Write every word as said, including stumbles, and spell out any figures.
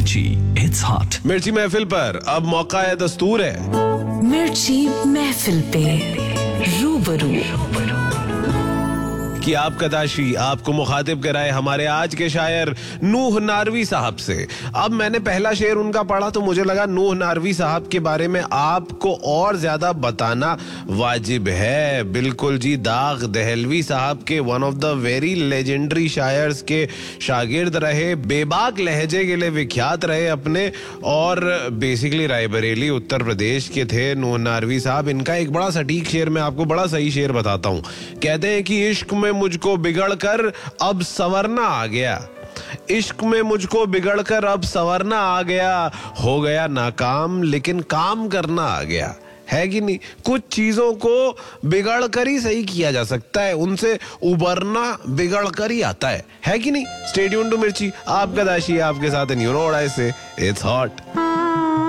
मिर्ची, it's hot. मिर्ची महफिल पर अब मौका है, दस्तूर है। मिर्ची महफिल पे रूबरू कि आप कदाशी आपको मुखातिब कराए हमारे आज के शायर नूह नारवी साहब से। अब मैंने पहला शेर उनका पढ़ा तो मुझे लगा नूह नारवी साहब के बारे में आपको और ज्यादा बताना वाजिब है। बिल्कुल जी, दाग दहलवी साहब के one of the very legendary शायर्स के शागिर्द रहे, बेबाक लहजे के लिए विख्यात रहे अपने, और बेसिकली रायबरेली उत्तर प्रदेश के थे नूह नारवी साहब। इनका एक बड़ा सटीक शेर, मैं आपको बड़ा सही शेर बताता हूँ। कहते हैं कि इश्क में मुझको बिगड़कर अब संवरना आ गया, इश्क में मुझको बिगड़कर अब संवरना आ गया, हो गया नाकाम लेकिन काम करना आ गया। है कि नहीं? कुछ चीजों को बिगड़ कर ही सही किया जा सकता है, उनसे उबरना बिगड़ कर ही आता है। है कि नहीं? स्टे ट्यून्ड टू मिर्ची, आपका दाशी आपके साथ, यू नो व्हाट आई से, इट्स हॉट।